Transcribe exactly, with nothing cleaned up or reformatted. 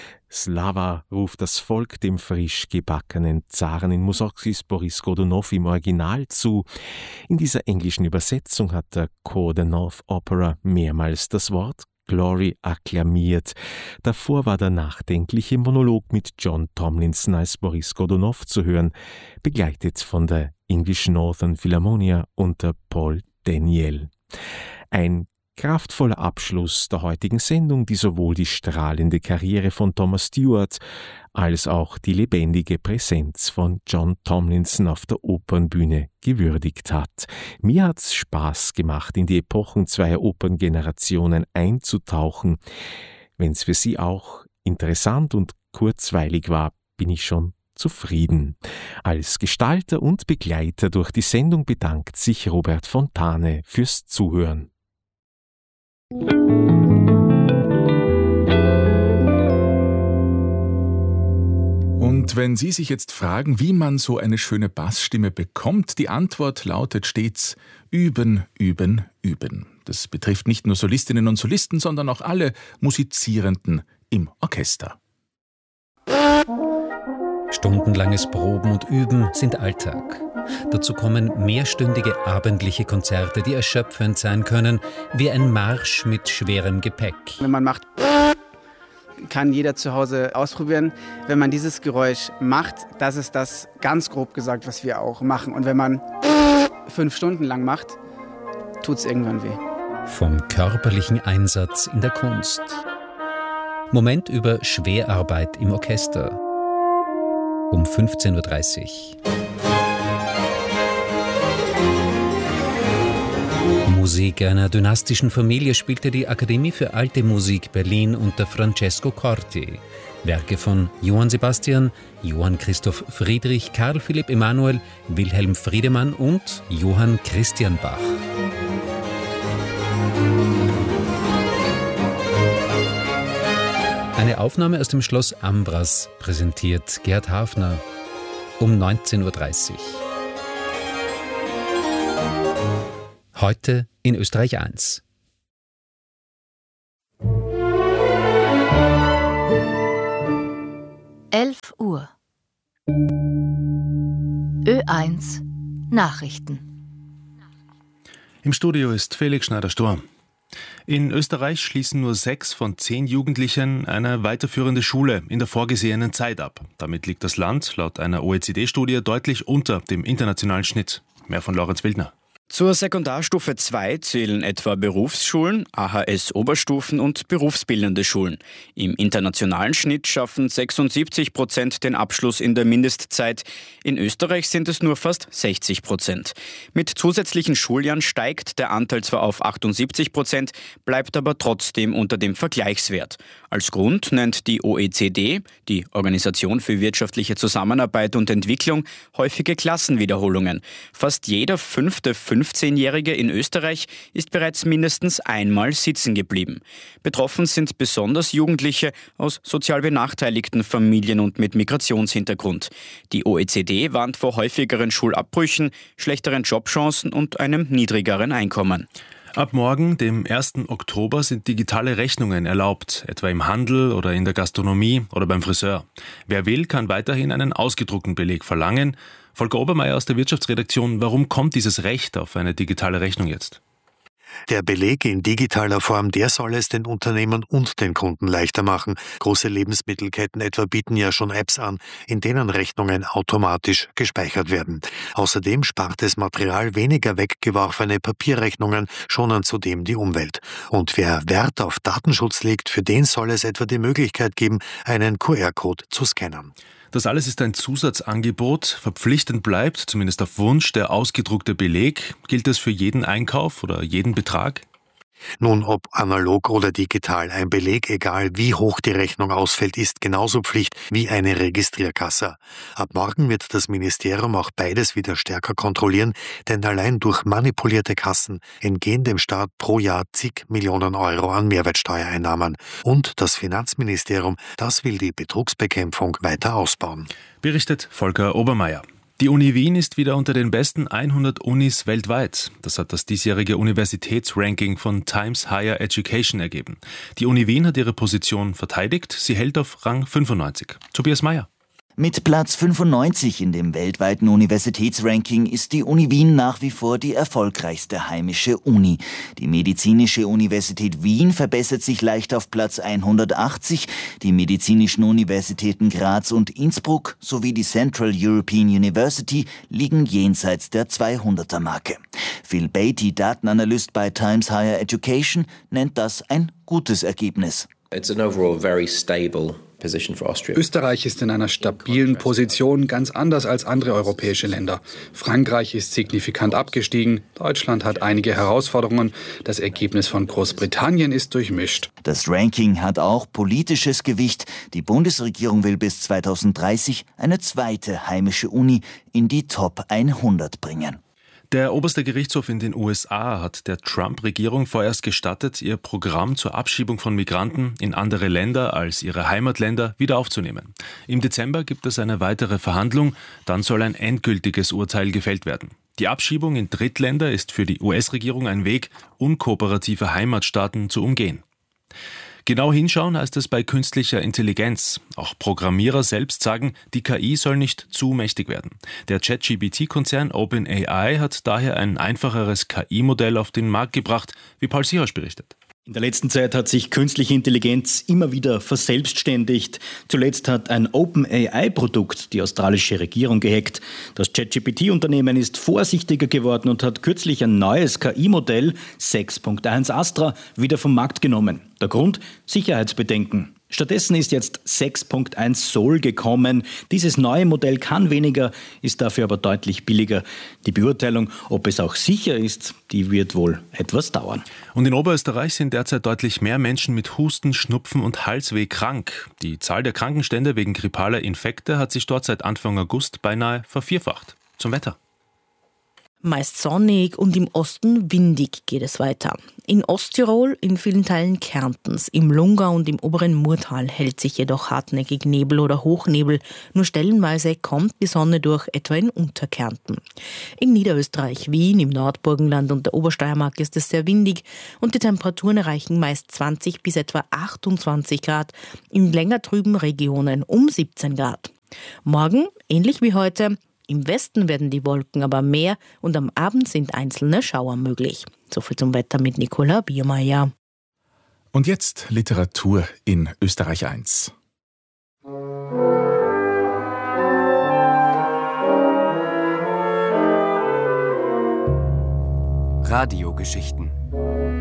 Slava ruft das Volk dem frisch gebackenen Zaren in Mussorgskis Boris Godunov im Original zu. In dieser englischen Übersetzung hat der Chor der North Opera mehrmals das Wort Glory akklamiert. Davor war der nachdenkliche Monolog mit John Tomlinson als Boris Godunov zu hören, begleitet von der English Northern Philharmonia unter Paul Daniel. Ein kraftvoller Abschluss der heutigen Sendung, die sowohl die strahlende Karriere von Thomas Stewart als auch die lebendige Präsenz von John Tomlinson auf der Opernbühne gewürdigt hat. Mir hat's Spaß gemacht, in die Epochen zweier Operngenerationen einzutauchen. Wenn's für Sie auch interessant und kurzweilig war, bin ich schon zufrieden. Als Gestalter und Begleiter durch die Sendung bedankt sich Robert Fontane fürs Zuhören. Und wenn Sie sich jetzt fragen, wie man so eine schöne Bassstimme bekommt, die Antwort lautet stets üben, üben, üben. Das betrifft nicht nur Solistinnen und Solisten, sondern auch alle Musizierenden im Orchester. Stundenlanges Proben und Üben sind Alltag. Dazu kommen mehrstündige abendliche Konzerte, die erschöpfend sein können, wie ein Marsch mit schwerem Gepäck. Wenn man macht, kann jeder zu Hause ausprobieren. Wenn man dieses Geräusch macht, das ist das, ganz grob gesagt, was wir auch machen. Und wenn man fünf Stunden lang macht, tut es irgendwann weh. Vom körperlichen Einsatz in der Kunst. Moment über Schwerarbeit im Orchester. Um fünfzehn Uhr dreißig. Musik einer dynastischen Familie spielte die Akademie für Alte Musik Berlin unter Francesco Corti. Werke von Johann Sebastian, Johann Christoph Friedrich, Karl Philipp Emanuel, Wilhelm Friedemann und Johann Christian Bach. Eine Aufnahme aus dem Schloss Ambras präsentiert Gerhard Hafner um neunzehn Uhr dreißig. Heute in Österreich eins. elf Uhr. Ö eins Nachrichten. Im Studio ist Felix Schneider-Sturm. In Österreich schließen nur sechs von zehn Jugendlichen eine weiterführende Schule in der vorgesehenen Zeit ab. Damit liegt das Land laut einer O E C D-Studie deutlich unter dem internationalen Schnitt. Mehr von Lorenz Wildner. Zur Sekundarstufe zwei zählen etwa Berufsschulen, A H S-Oberstufen und berufsbildende Schulen. Im internationalen Schnitt schaffen sechsundsiebzig Prozent den Abschluss in der Mindestzeit. In Österreich sind es nur fast sechzig Prozent. Mit zusätzlichen Schuljahren steigt der Anteil zwar auf achtundsiebzig Prozent, bleibt aber trotzdem unter dem Vergleichswert. Als Grund nennt die O E C D, die Organisation für wirtschaftliche Zusammenarbeit und Entwicklung, häufige Klassenwiederholungen. Fast jeder fünfte fünfzehnjährige in Österreich ist bereits mindestens einmal sitzen geblieben. Betroffen sind besonders Jugendliche aus sozial benachteiligten Familien und mit Migrationshintergrund. Die O E C D warnt vor häufigeren Schulabbrüchen, schlechteren Jobchancen und einem niedrigeren Einkommen. Ab morgen, dem ersten Oktober, sind digitale Rechnungen erlaubt, etwa im Handel oder in der Gastronomie oder beim Friseur. Wer will, kann weiterhin einen ausgedruckten Beleg verlangen. Volker Obermeier aus der Wirtschaftsredaktion, warum kommt dieses Recht auf eine digitale Rechnung jetzt? Der Beleg in digitaler Form, der soll es den Unternehmen und den Kunden leichter machen. Große Lebensmittelketten etwa bieten ja schon Apps an, in denen Rechnungen automatisch gespeichert werden. Außerdem spart es Material, weniger weggeworfene Papierrechnungen schonen zudem die Umwelt. Und wer Wert auf Datenschutz legt, für den soll es etwa die Möglichkeit geben, einen Q R-Code zu scannen. Das alles ist ein Zusatzangebot. Verpflichtend bleibt, zumindest auf Wunsch, der ausgedruckte Beleg. Gilt das für jeden Einkauf oder jeden Betrag? Nun, ob analog oder digital, ein Beleg, egal wie hoch die Rechnung ausfällt, ist genauso Pflicht wie eine Registrierkasse. Ab morgen wird das Ministerium auch beides wieder stärker kontrollieren, denn allein durch manipulierte Kassen entgehen dem Staat pro Jahr zig Millionen Euro an Mehrwertsteuereinnahmen. Und das Finanzministerium, das will die Betrugsbekämpfung weiter ausbauen. Berichtet Volker Obermeier. Die Uni Wien ist wieder unter den besten hundert Unis weltweit. Das hat das diesjährige Universitätsranking von Times Higher Education ergeben. Die Uni Wien hat ihre Position verteidigt. Sie hält auf Rang fünfundneunzig. Tobias Mayer. Mit Platz fünfundneunzig in dem weltweiten Universitätsranking ist die Uni Wien nach wie vor die erfolgreichste heimische Uni. Die Medizinische Universität Wien verbessert sich leicht auf Platz hundertachtzig. Die medizinischen Universitäten Graz und Innsbruck sowie die Central European University liegen jenseits der zweihunderter-Marke. Phil Beatty, Datenanalyst bei Times Higher Education, nennt das ein gutes Ergebnis. It's an overall very stable position for Austria. Österreich ist in einer stabilen Position, ganz anders als andere europäische Länder. Frankreich ist signifikant abgestiegen, Deutschland hat einige Herausforderungen, das Ergebnis von Großbritannien ist durchmischt. Das Ranking hat auch politisches Gewicht. Die Bundesregierung will bis zweitausenddreißig eine zweite heimische Uni in die Top hundert bringen. Der oberste Gerichtshof in den U S A hat der Trump-Regierung vorerst gestattet, ihr Programm zur Abschiebung von Migranten in andere Länder als ihre Heimatländer wieder aufzunehmen. Im Dezember gibt es eine weitere Verhandlung, dann soll ein endgültiges Urteil gefällt werden. Die Abschiebung in Drittländer ist für die U S-Regierung ein Weg, unkooperative Heimatstaaten zu umgehen. Genau hinschauen heißt es bei künstlicher Intelligenz. Auch Programmierer selbst sagen, die K I soll nicht zu mächtig werden. Der ChatGPT-Konzern OpenAI hat daher ein einfacheres K I-Modell auf den Markt gebracht, wie Paul Sirasch berichtet. In der letzten Zeit hat sich künstliche Intelligenz immer wieder verselbstständigt. Zuletzt hat ein OpenAI-Produkt die australische Regierung gehackt. Das ChatGPT-Unternehmen ist vorsichtiger geworden und hat kürzlich ein neues K I-Modell, sechs Punkt eins Astra, wieder vom Markt genommen. Der Grund? Sicherheitsbedenken. Stattdessen ist jetzt sechs Punkt eins Sol gekommen. Dieses neue Modell kann weniger, ist dafür aber deutlich billiger. Die Beurteilung, ob es auch sicher ist, die wird wohl etwas dauern. Und in Oberösterreich sind derzeit deutlich mehr Menschen mit Husten, Schnupfen und Halsweh krank. Die Zahl der Krankenstände wegen grippaler Infekte hat sich dort seit Anfang August beinahe vervierfacht. Zum Wetter. Meist sonnig und im Osten windig geht es weiter. In Osttirol, in vielen Teilen Kärntens, im Lungau und im oberen Murtal hält sich jedoch hartnäckig Nebel oder Hochnebel. Nur stellenweise kommt die Sonne durch, etwa in Unterkärnten. In Niederösterreich, Wien, im Nordburgenland und der Obersteiermark ist es sehr windig und die Temperaturen erreichen meist zwanzig bis etwa achtundzwanzig Grad, in länger trüben Regionen um siebzehn Grad. Morgen, ähnlich wie heute, im Westen werden die Wolken aber mehr und am Abend sind einzelne Schauer möglich. Soviel zum Wetter mit Nicola Biermeier. Und jetzt Literatur in Österreich eins. Radiogeschichten.